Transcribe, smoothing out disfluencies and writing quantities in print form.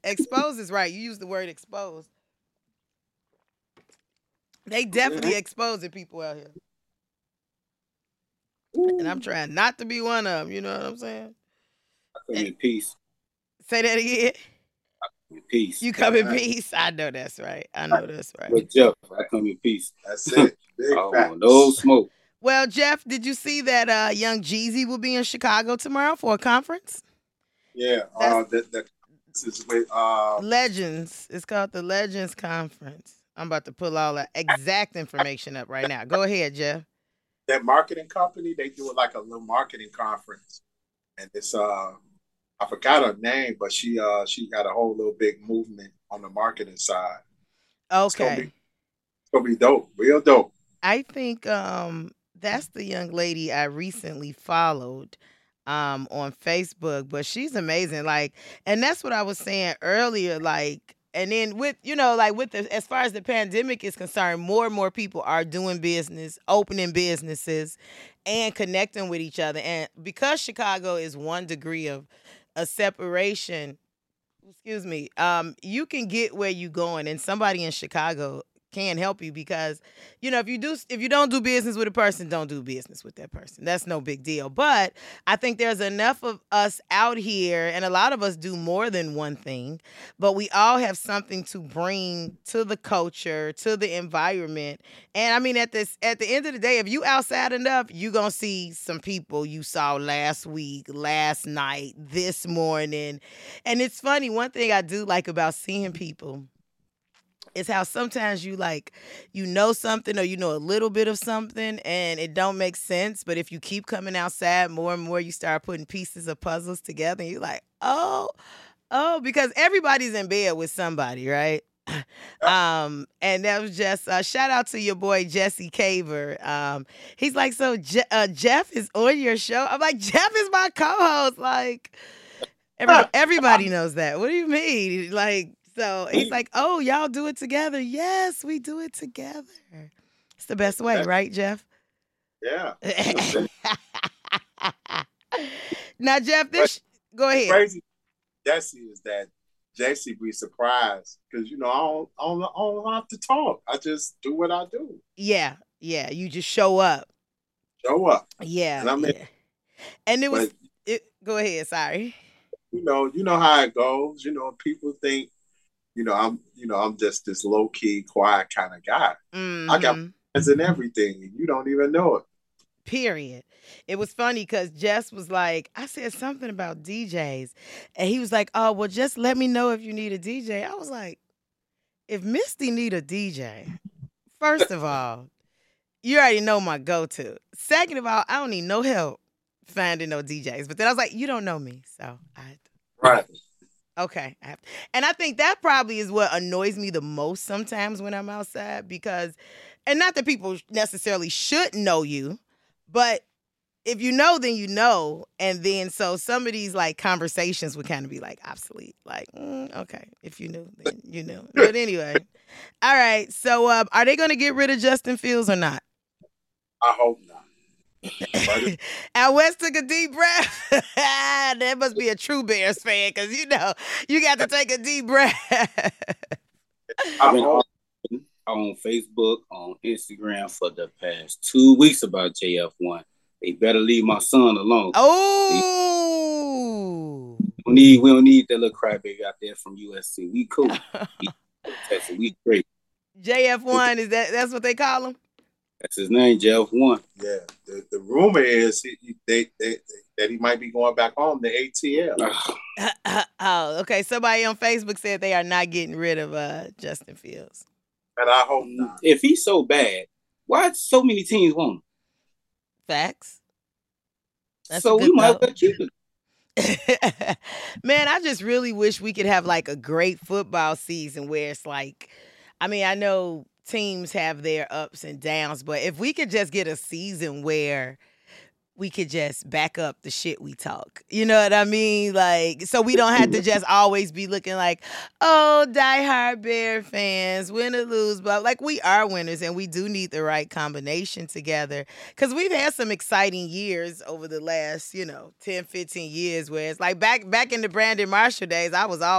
Exposed is right. You use the word exposed. They definitely exposing people out here. And I'm trying not to be one of them. You know what I'm saying? I come in peace. Say that again. In peace. You come in peace. I know that's right. I know that's right. With Jeff, I come in peace. That's it. Big facts. No smoke. Well, Jeff, did you see that Young Jeezy will be in Chicago tomorrow for a conference? Yeah. This is with Legends. It's called the Legends Conference. I'm about to pull all the exact information up right now. Go ahead, Jeff. that marketing company. They do it like a little marketing conference, and it's I forgot her name, but she got a whole little big movement on the marketing side. Okay. It's gonna be dope, real dope. I think that's the young lady I recently followed on Facebook, but she's amazing. Like, and that's what I was saying earlier. Like, and then with like with the as far as the pandemic is concerned, more and more people are doing business, opening businesses, and connecting with each other. And because Chicago is 1 degree of a separation, excuse me, you can get where you going, and somebody in Chicago can help you because if you don't do business with a person, don't do business with that person. That's no big deal. But I think there's enough of us out here, and a lot of us do more than one thing, but we all have something to bring to the culture, to the environment. And I mean, at the end of the day, if you outside enough, you gonna see some people you saw last week, last night, this morning. And it's funny, one thing I do like about seeing people is how sometimes you know something, or you know a little bit of something and it don't make sense, but if you keep coming outside more and more, you start putting pieces of puzzles together and you're like, oh, because everybody's in bed with somebody, right? And that was just shout out to your boy Jesse Caver. He's like, so Jeff is on your show. I'm like, Jeff is my co-host. Like, everybody knows that. What do you mean? Like, so he's like, oh, y'all do it together. Yes, we do it together. It's the best way, right, Jeff? Yeah. Now, Jeff, go ahead. Crazy Jesse is that Jesse be surprised because I don't have to talk. I just do what I do. Yeah, you just show up. Show up. Yeah, and I mean, yeah. And it was. Go ahead. Sorry. You know how it goes. People think I'm just this low key, quiet kind of guy. Mm-hmm. I got friends and everything, and you don't even know it. Period. It was funny because Jess was like, I said something about DJs, and he was like, oh, well, just let me know if you need a DJ. I was like, if Misty need a DJ, first of all, you already know my go-to. Second of all, I don't need no help finding no DJs. But then I was like, you don't know me, so Right. Okay. And I think that probably is what annoys me the most sometimes when I'm outside because, and not that people necessarily should know you, but if you know, then you know. And then so some of these like conversations would kind of be like obsolete. Like, okay, if you knew, then you knew. But anyway. All right. So are they going to get rid of Justin Fields or not? I hope not. Al West took a deep breath. That must be a true Bears fan because you got to take a deep breath. I've been on Facebook, on Instagram for the past 2 weeks about JF1. They better leave my son alone. Oh, we don't need that little crybaby out there from USC. We cool. We great. JF1 that's what they call him? That's his name, JF1. Yeah, the rumor is that he might be going back home to ATL. Oh, okay. Somebody on Facebook said they are not getting rid of Justin Fields. And I hope not. If he's so bad, why so many teams want him? Facts. That's so we might well keep it. Man, I just really wish we could have like a great football season where it's like, I mean, I know teams have their ups and downs, but if we could just get a season where we could just back up the shit we talk. You know what I mean? Like, so we don't have to just always be looking like, oh, diehard Bear fans, win or lose. But like, we are winners and we do need the right combination together. Because we've had some exciting years over the last, 10, 15 years where it's like back in the Brandon Marshall days, I was all